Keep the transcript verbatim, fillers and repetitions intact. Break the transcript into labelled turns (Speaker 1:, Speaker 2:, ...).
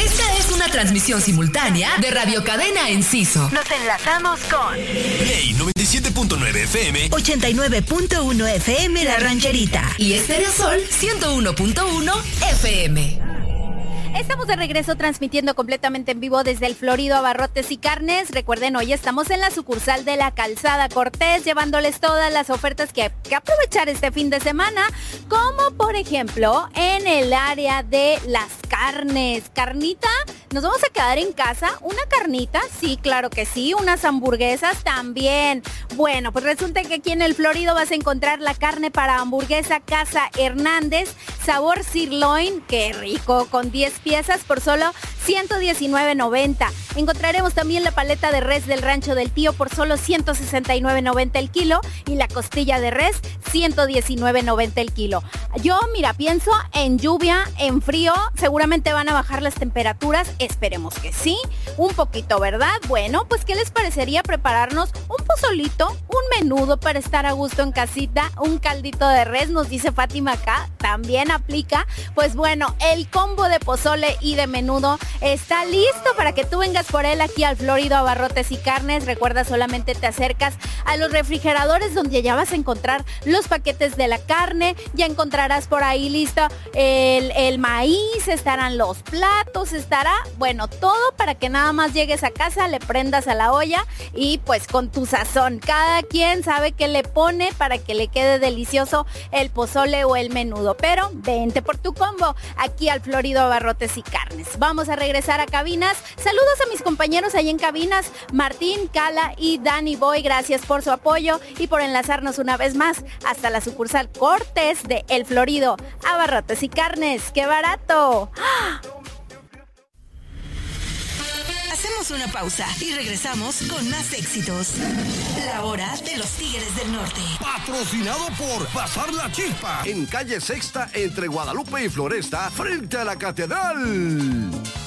Speaker 1: Esta es una transmisión simultánea de Radio Cadena Enciso.
Speaker 2: Nos enlazamos con
Speaker 3: Play noventa y siete punto nueve F M,
Speaker 2: ochenta y nueve punto uno F M La Rancherita
Speaker 1: y Estéreo Sol ciento uno punto uno F M.
Speaker 4: Estamos de regreso transmitiendo completamente en vivo desde el Florido Abarrotes y Carnes. Recuerden, hoy estamos en la sucursal de la Calzada Cortés, llevándoles todas las ofertas que, que aprovechar este fin de semana, como por ejemplo en el área de las carnes. Carnita, ¿nos vamos a quedar en casa? ¿Una carnita? Sí, claro que sí. Unas hamburguesas también. Bueno, pues resulta que aquí en el Florido vas a encontrar la carne para hamburguesa Casa Hernández, sabor sirloin, qué rico, con diez piezas por solo ciento diecinueve noventa. Encontraremos también la paleta de res del Rancho del Tío por solo ciento sesenta y nueve noventa el kilo y la costilla de res ciento diecinueve noventa el kilo. Yo, mira, pienso en lluvia, en frío, seguramente van a bajar las temperaturas, esperemos que sí, un poquito, ¿verdad? Bueno, pues ¿qué les parecería prepararnos un pozolito, un menudo para estar a gusto en casita, un caldito de res, nos dice Fátima acá, también aplica? Pues bueno, el combo de pozole y de menudo está listo para que tú vengas por él aquí al Florido Abarrotes y Carnes. Recuerda, solamente te acercas a los refrigeradores donde ya vas a encontrar los paquetes de la carne, ya encontrarás por ahí listo el, el maíz, estarán los platos, estará, bueno, todo para que nada más llegues a casa, le prendas a la olla y pues con tu sazón. Cada quien sabe qué le pone para que le quede delicioso el pozole o el menudo, pero vente por tu combo aquí al Florido Abarrotes y Carnes. Vamos a regresar a cabinas. Saludos a mis compañeros ahí en cabinas, Martín, Cala y Danny Boy. Gracias por su apoyo y por enlazarnos una vez más hasta la sucursal Cortés de El Florido Abarrotes y Carnes. ¡Qué barato! ¡Ah!
Speaker 2: Hacemos una pausa y regresamos con más éxitos. La hora de los Tigres del Norte.
Speaker 5: Patrocinado por Bazar La Chispa, en calle Sexta entre Guadalupe y Floresta, frente a la Catedral.